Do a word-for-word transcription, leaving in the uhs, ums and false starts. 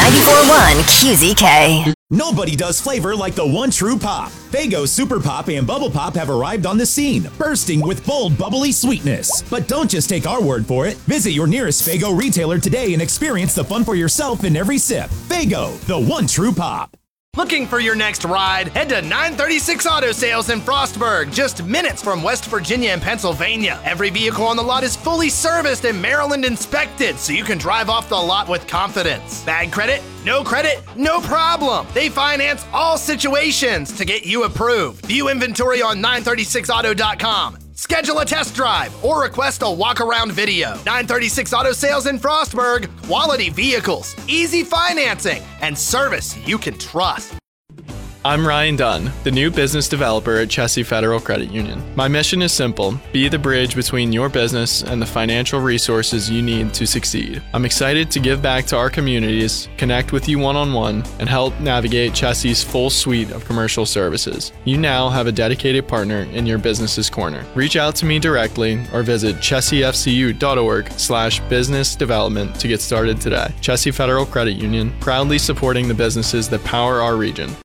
ninety-four point one Q Z K. Nobody does flavor like the one true pop. Faygo Super Pop and Bubble Pop have arrived on the scene, bursting with bold, bubbly sweetness. But don't just take our word for it. Visit your nearest Faygo retailer today and experience the fun for yourself in every sip. Faygo, the one true pop. Looking for your next ride? Head to nine thirty-six Auto Sales in Frostburg, just minutes from West Virginia and Pennsylvania. Every vehicle on the lot is fully serviced and Maryland inspected, so you can drive off the lot with confidence. Bad credit? No credit? No problem. They finance all situations to get you approved. View inventory on nine thirty-six auto dot com. Schedule a test drive or request a walk-around video. nine thirty-six Auto Sales in Frostburg. Quality vehicles, easy financing, and service you can trust. I'm Ryan Dunn, the new business developer at Chessie Federal Credit Union. My mission is simple: be the bridge between your business and the financial resources you need to succeed. I'm excited to give back to our communities, connect with you one-on-one, and help navigate Chessie's full suite of commercial services. You now have a dedicated partner in your business's corner. Reach out to me directly or visit chessiefcu.org slash business development to get started today. Chessie Federal Credit Union, proudly supporting the businesses that power our region.